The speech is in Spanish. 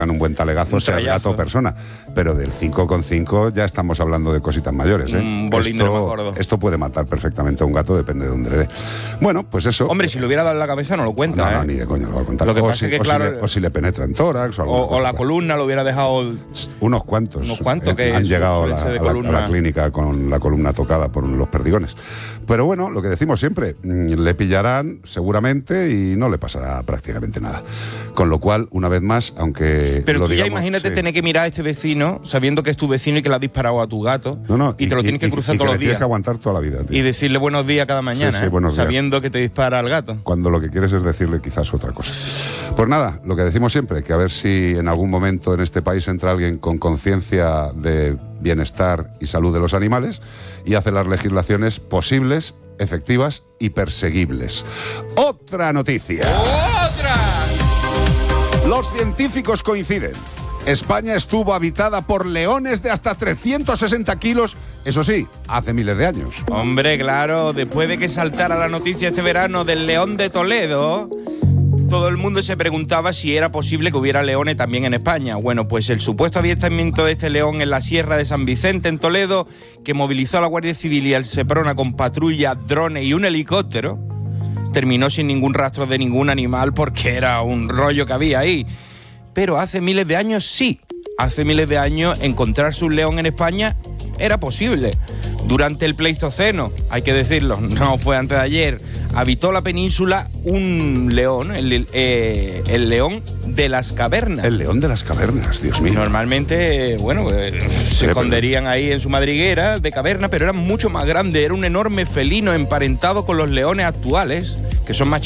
un buen talegazo, sea gato o persona. Pero del 5,5 ya estamos hablando de cositas mayores, ¿eh? Un bolíndaro más gordo. Esto puede matar perfectamente a un gato, depende de dónde le dé. Bueno, pues eso. Hombre, si le hubiera dado en la cabeza no lo cuenta, No, ni de coño lo va a contar. Lo que pasa es que, claro, o si le penetra en tórax o algo. O la columna lo hubiera dejado. Unos cuantos que han llegado a la clínica con la columna tocada por los perdigones. Pero bueno, lo que decimos siempre, le pillarán seguramente y no le pasará prácticamente nada. Con lo cual, una vez más, aunque pero lo tú digamos, ya imagínate tener que mirar a este vecino sabiendo que es tu vecino y que le ha disparado a tu gato y te lo tienes que cruzar todos los días. Tienes que aguantar toda la vida, tío. Y decirle buenos días cada mañana, sabiendo que te dispara al gato. Cuando lo que quieres es decirle quizás otra cosa. Pues nada, lo que decimos siempre, que a ver si en algún momento en este país entra alguien con conciencia de bienestar y salud de los animales y hace las legislaciones posibles, efectivas y perseguibles. ¡Otra noticia! ¡Otra! Los científicos coinciden. España estuvo habitada por leones de hasta 360 kilos, eso sí, hace miles de años. Hombre, claro, después de que saltara la noticia este verano del león de Toledo, todo el mundo se preguntaba si era posible que hubiera leones también en España. Bueno, pues el supuesto avistamiento de este león en la Sierra de San Vicente, en Toledo, que movilizó a la Guardia Civil y al Seprona con patrulla, drones y un helicóptero, terminó sin ningún rastro de ningún animal porque era un rollo que había ahí. Pero hace miles de años sí. Hace miles de años encontrarse un león en España era posible. Durante el Pleistoceno, hay que decirlo, no fue antes de ayer, habitó la península un león, el león de las cavernas. El león de las cavernas, Dios mío. Normalmente, bueno, se esconderían ahí en su madriguera de caverna, pero era mucho más grande, era un enorme felino emparentado con los leones actuales, que son más